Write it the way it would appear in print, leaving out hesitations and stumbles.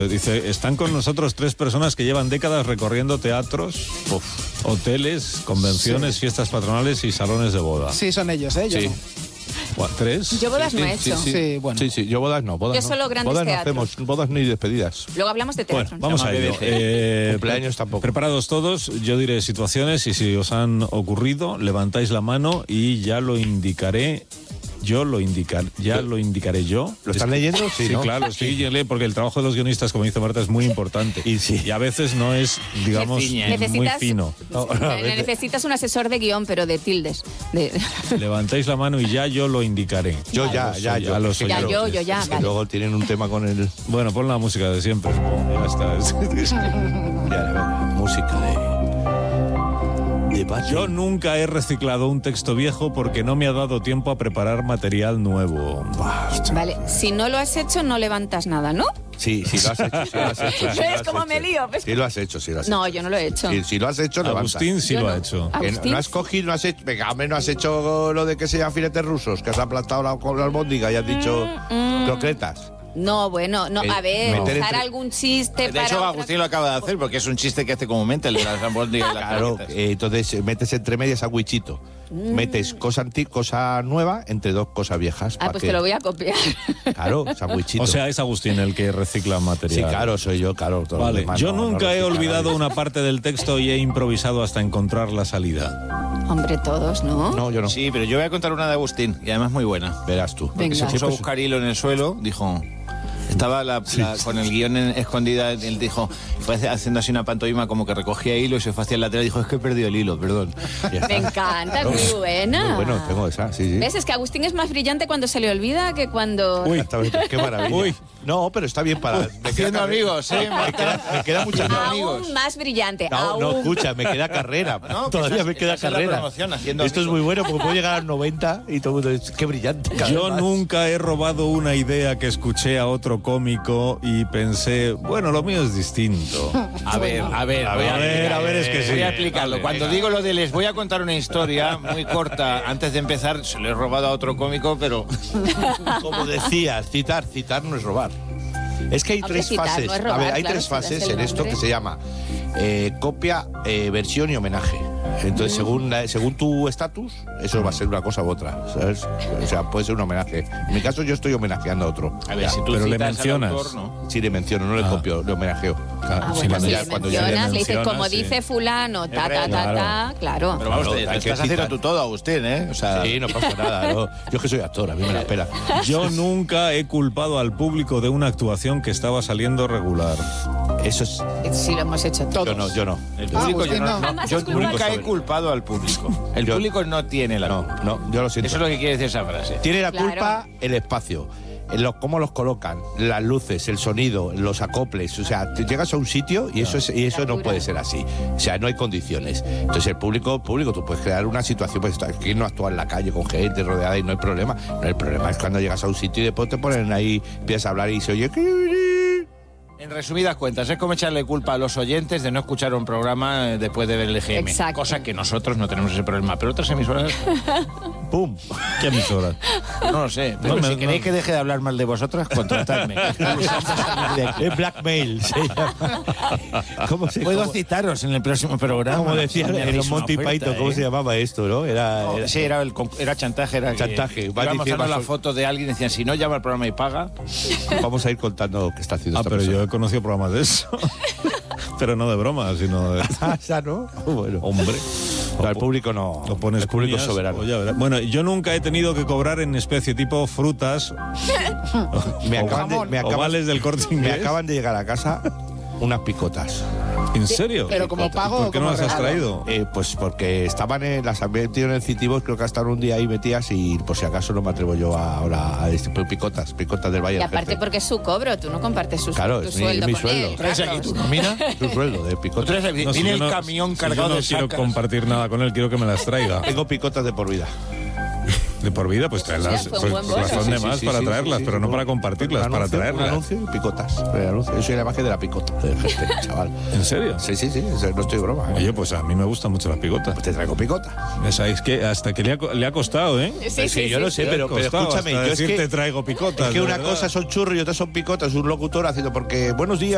Dice, están con nosotros 3 personas que llevan décadas recorriendo teatros, hoteles, convenciones, fiestas patronales y salones de boda. Sí, son ellos, ¿eh? Yo Sí. no. 3. Yo bodas no he hecho. Sí, bueno. Sí, yo bodas no. Yo solo grandes bodas no teatros. hacemos, bodas ni despedidas. Luego hablamos de teatro. Bueno, vamos a ello. Cumpleaños tampoco. Preparados todos, yo diré situaciones y si os han ocurrido, levantáis la mano y ya lo indicaré. ¿Lo indicaré yo? ¿Lo estás leyendo? Sí, ¿no? claro, sí, porque el trabajo de los guionistas, como dice Marta, es muy importante. Y a veces no es, digamos, muy fino. Necesitas un asesor de guión, pero de tildes. Levantáis la mano y ya yo lo indicaré. Yo ya. Vale. Luego tienen un tema con el... Bueno, pon la música de siempre. Ya está. música de... Yo nunca he reciclado un texto viejo porque no me ha dado tiempo a preparar material nuevo. Vale, si no lo has hecho, no levantas nada, ¿no? Sí, lo has hecho. ¿Ves cómo me lío? Sí lo has hecho. No, yo no lo he hecho. Si lo has hecho, levanta. Agustín sí lo ha hecho. No has cogido, no has hecho... Venga, hombre, no has hecho lo de que se llaman filetes rusos, que has aplastado con la albóndiga y has dicho croquetas. No, bueno, no, a ver, usar algún chiste de para... hecho, Agustín lo acaba de hacer, porque es un chiste que hace comúnmente el de las albóndigas y las Claro, croquetas. entonces metes entre medias sandwichito. Metes cosa nueva entre 2 cosas viejas. Pues te lo voy a copiar. Claro, sandwichito. O sea, es Agustín el que recicla material. Sí, claro, soy yo, claro. Vale, yo nunca he olvidado una parte del texto y he improvisado hasta encontrar la salida. Hombre, todos, ¿no? No, yo no. Sí, pero yo voy a contar una de Agustín, y además muy buena. Verás tú. Venga. Se puso a buscar hilo en el suelo, dijo... Estaba con el guión escondida, él dijo, fue haciendo así una pantomima como que recogía hilo y se fue hacia el lateral y dijo, es que he perdido el hilo, perdón. Me encanta, es muy buena. Muy bueno, tengo esa, sí. ¿Ves? Es que Agustín es más brillante cuando se le olvida que cuando... Uy, qué maravilla. Uy. No, pero está bien para... Haciendo amigos, ¿eh? Me queda mucho amigos. Aún más brillante, No, escucha, me queda carrera. No, todavía me queda carrera. Esto es muy bueno porque puedo llegar a los 90 y todo el mundo dice, qué brillante. Yo nunca he robado una idea que escuché a otro cómico y pensé, bueno, lo mío es distinto. A ver, es que sí. Voy a explicarlo. Cuando digo lo de les voy a contar una historia muy corta, antes de empezar, se lo he robado a otro cómico, pero... Como decías, citar no es robar. Es que hay 3 fases. No es robar, hay 3 fases en esto que se llama copia, versión y homenaje. Entonces, según tu estatus, eso va a ser una cosa u otra, ¿sabes? O sea, puede ser un homenaje. En mi caso, yo estoy homenajeando a otro. A ver, si tú pero le citas al mencionas. autor, ¿no? Sí, le menciono, no le copio, le homenajeo. Claro, Bueno, si le cuando ya mencionas, le dices, como sí. dice fulano, claro. Pero vamos, Claro, te hay que estás haciendo citar. tú todo, Agustín, ¿eh? O sea, Sí, no pasa nada. No. Yo es que soy actor, a mí me la pela. Yo nunca he culpado al público de una actuación que estaba saliendo regular. Eso es... Sí, lo hemos hecho todos. Yo no. el público, Agustín, no. Jamás yo has culpado. nunca he culpado al público. El público no tiene la culpa. No, yo lo siento. Eso es lo que quiere decir esa frase. Tiene la Claro. culpa el espacio, cómo los colocan, las luces, el sonido, los acoples. O sea, te llegas a un sitio y eso no puede ser así. O sea, no hay condiciones. Entonces el público, tú puedes crear una situación, pues que no actúa en la calle con gente rodeada y no hay problema. No, el problema es cuando llegas a un sitio y después te ponen ahí, empiezas a hablar y se oye... En resumidas cuentas, es como echarle culpa a los oyentes de no escuchar un programa después de ver el EGM. Exacto. Cosa que nosotros no tenemos ese problema. Pero otras emisoras, ¡Pum! ¿Qué emisora? no lo sé. Pero No, si no. queréis que deje de hablar mal de vosotras, contratadme. Es blackmail, se llama. ¿Cómo se Puedo cómo- citaros en el próximo programa. Como decía Me en hacéis los una Monty oferta, Python, ¿cómo se llamaba esto, no? Sí, era chantaje. Era Chantaje. Iba a mostrar la foto de alguien y decían, si no llama al programa y paga. Vamos a ir contando qué está haciendo esta Pero persona. yo he conocido programas de eso. Pero no de broma, sino de... ¿Ya no? Bueno. Hombre. No, el público no. Lo pones el público es cuñas, soberano. o ya verás. Bueno, yo nunca he tenido que cobrar en especie tipo frutas o vales del Corte Me Inglés. acaban de llegar a casa unas picotas. ¿En serio? Pero como pago ¿Por o qué no como las has regalo? traído? Pues porque las había metido en el Citibos, creo que hasta un día ahí metidas y por si acaso no me atrevo yo ahora a picotas del Valle Y del aparte Jefe. porque es su cobro, tú no compartes tu Claro, es sueldo mi con sueldo. él. Traes aquí tu nómina. Tu sueldo de picotas. No, si Viene yo el no- camión si cargado yo no de quiero sacas. compartir nada con él, quiero que me las traiga. Tengo picotas de por vida. De por vida, pues traerlas. Sí, fue un Pues buen bono. razón de más para traerlas, sí, pero no sí. para compartirlas, Un para anuncio, traerlas. Un anuncio y picotas. El anuncio. Yo soy la magia de la picota del jefe, chaval. ¿En serio? Sí, no estoy de broma. Oye, pues a mí me gustan mucho las picotas. Pues te traigo picotas. Esa es que hasta que le ha costado, ¿eh? Sí, yo lo sé, Le ha pero costado escúchame, hasta yo es decir que... te traigo picotas. Es que de una verdad. cosa son churros y otra son picotas. Un locutor haciendo porque buenos días.